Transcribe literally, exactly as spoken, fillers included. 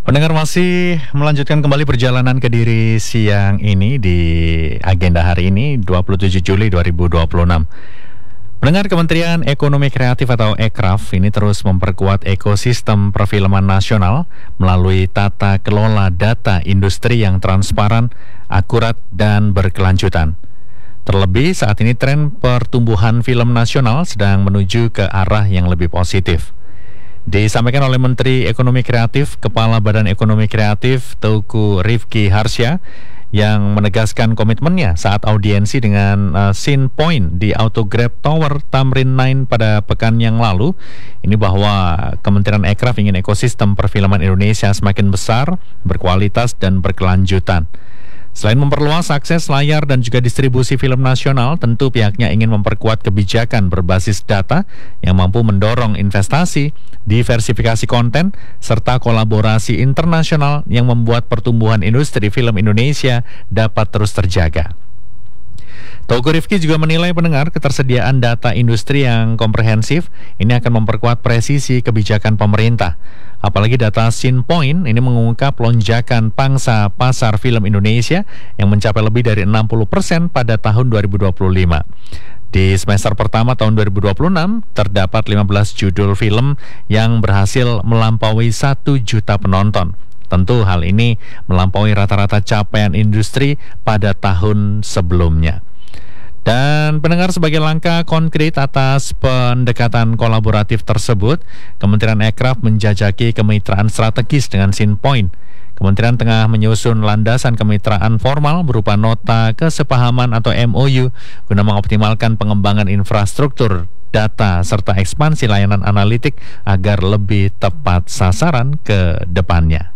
Pendengar masih melanjutkan kembali perjalanan Kediri siang ini di agenda hari ini dua puluh tujuh Juli dua ribu dua puluh enam. Pendengar, Kementerian Ekonomi Kreatif atau Ekraf ini terus memperkuat ekosistem perfilman nasional melalui tata kelola data industri yang transparan, akurat, dan berkelanjutan. Terlebih saat ini tren pertumbuhan film nasional sedang menuju ke arah yang lebih positif. Disampaikan oleh Menteri Ekonomi Kreatif, Kepala Badan Ekonomi Kreatif Teuku Rifki Harsya yang menegaskan komitmennya saat audiensi dengan uh, Scene Point di Autograph Tower Tamrin sembilan pada pekan yang lalu. Ini bahwa Kementerian Ekraf ingin ekosistem perfilman Indonesia semakin besar, berkualitas, dan berkelanjutan. Selain memperluas akses layar dan juga distribusi film nasional, tentu pihaknya ingin memperkuat kebijakan berbasis data yang mampu mendorong investasi, diversifikasi konten, serta kolaborasi internasional yang membuat pertumbuhan industri film Indonesia dapat terus terjaga. Teuku Rifki juga menilai, pendengar, ketersediaan data industri yang komprehensif ini akan memperkuat presisi kebijakan pemerintah. Apalagi data Scene Point ini mengungkap lonjakan pangsa pasar film Indonesia yang mencapai lebih dari enam puluh persen pada tahun dua ribu dua puluh lima. Di semester pertama tahun dua ribu dua puluh enam, terdapat lima belas judul film yang berhasil melampaui satu juta penonton. Tentu hal ini melampaui rata-rata capaian industri pada tahun sebelumnya. Dan pendengar, sebagai langkah konkret atas pendekatan kolaboratif tersebut, Kementerian Ekraf menjajaki kemitraan strategis dengan Scene Point. Kementerian tengah menyusun landasan kemitraan formal berupa nota kesepahaman atau M O U guna mengoptimalkan pengembangan infrastruktur data serta ekspansi layanan analitik agar lebih tepat sasaran ke depannya.